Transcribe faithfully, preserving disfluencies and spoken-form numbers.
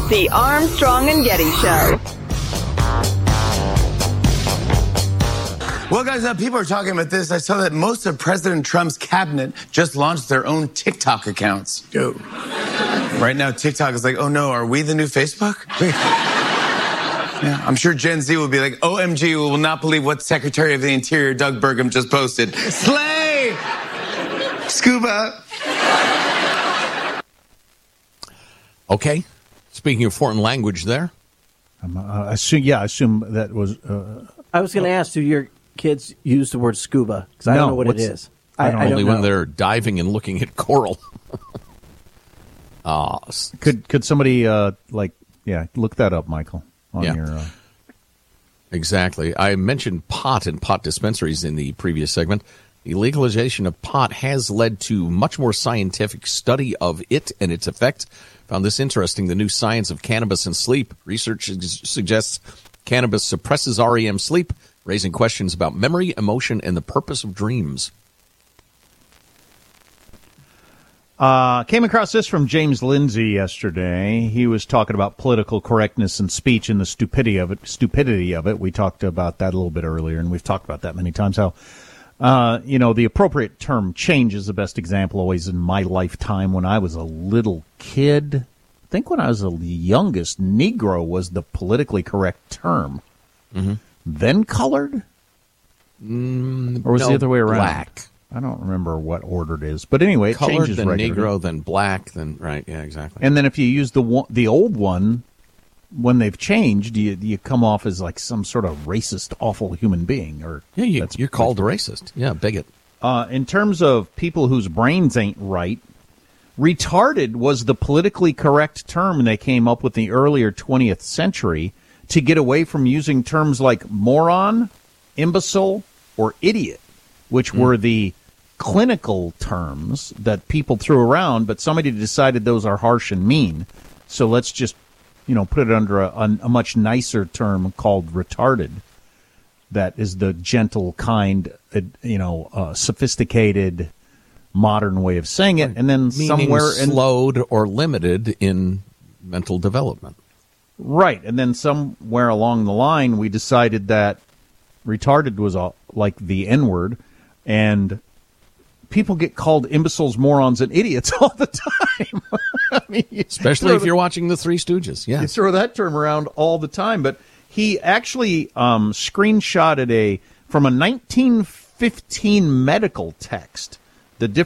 The Armstrong and Getty Show. Well, guys, uh, people are talking about this. I saw that most of President Trump's cabinet just launched their own TikTok accounts. Oh. Right now, TikTok is like, oh no, are we the new Facebook? Yeah, I'm sure Gen Z will be like, O M G, we will not believe what Secretary of the Interior Doug Burgum just posted. Slay! Scuba! Okay. Speaking of foreign language there. Um, uh, I assume, yeah, I assume that was... Uh, I was going to ask, do your kids use the word scuba? Because I no, don't know what it is. I, I don't Only know. when they're diving and looking at coral. uh, could could somebody, uh, like, yeah, look that up, Michael, on yeah. your... Uh... Exactly. I mentioned pot and pot dispensaries in the previous segment. The legalization of pot has led to much more scientific study of it and its effects. Found this interesting. The new science of cannabis and sleep. Research suggests cannabis suppresses R E M sleep, raising questions about memory, emotion, and the purpose of dreams. Uh, came across this from James Lindsay yesterday. He was talking about political correctness in speech and the stupidity of it. Stupidity of it. We talked about that a little bit earlier, and we've talked about that many times. How, uh, you know, the appropriate term change is the best example always in my lifetime. When I was a little kid, I think when I was the youngest, Negro was the politically correct term. Mm-hmm. Then colored, mm, or was no, it the other way around? Black. I don't remember what order it is, but anyway, it Colored, changes then regularly. Negro, then black, then right, yeah, exactly. And then if you use the one, the old one, when they've changed, you you come off as like some sort of racist, awful human being, or yeah, you, that's you're called a racist, yeah, bigot. Uh, in terms of people whose brains ain't right, retarded was the politically correct term they came up with in the earlier twentieth century to get away from using terms like moron, imbecile, or idiot, which mm. were the clinical terms that people threw around, but somebody decided those are harsh and mean. So let's just, you know, put it under a, a, a much nicer term called retarded. That is the gentle, kind, uh, you know, uh, sophisticated, modern way of saying it. And then Meaning somewhere in, slowed or limited in mental development. Right. And then somewhere along the line, we decided that retarded was a, like the N-word, and people get called imbeciles, morons, and idiots all the time. I mean, especially if you're watching the Three Stooges. Yeah, you throw that term around all the time. But he actually um, screenshotted a from a nineteen fifteen medical text. The